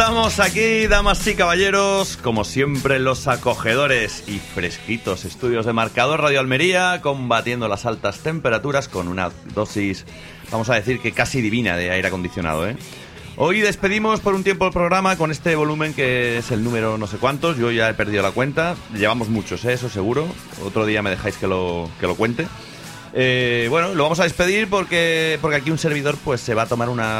estamos aquí, damas y caballeros, como siempre en los acogedores y fresquitos estudios de Marcador Radio Almería, combatiendo las altas temperaturas con una dosis, vamos a decir que casi divina de aire acondicionado, ¿eh? Hoy despedimos por un tiempo el programa con este volumen que es el número no sé cuántos, yo ya he perdido la cuenta, llevamos muchos, eso seguro, otro día me dejáis que lo cuente. Bueno, lo vamos a despedir porque aquí un servidor pues se va a tomar una